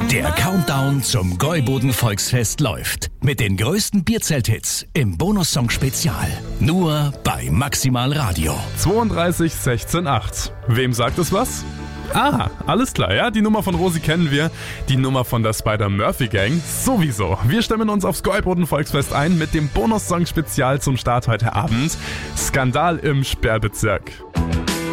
Der Countdown zum Gäuboden Volksfest läuft. Mit den größten Bierzelt-Hits im Bonussong-Spezial. Nur bei Maximal Radio. 32 16 8. Wem sagt es was? Ah, alles klar, ja, die Nummer von Rosi kennen wir. Die Nummer von der Spider-Murphy-Gang sowieso. Wir stimmen uns aufs Gäuboden Volksfest ein mit dem Bonussong-Spezial zum Start heute Abend. Skandal im Sperrbezirk.